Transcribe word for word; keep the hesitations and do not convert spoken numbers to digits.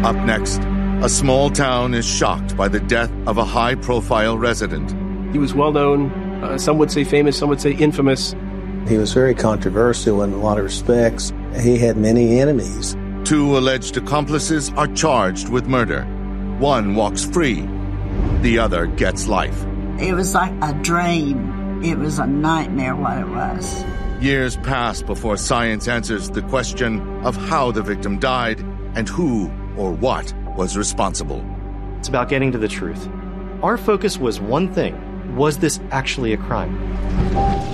Up next, a small town is shocked by the death of a high-profile resident. He was well-known, uh, some would say famous, some would say infamous. He was very controversial in a lot of respects. He had many enemies. Two alleged accomplices are charged with murder. One walks free. The other gets life. It was like a dream. It was a nightmare what it was. Years pass before science answers the question of how the victim died and who or what was responsible. It's about getting to the truth. Our focus was one thing. Was this actually a crime?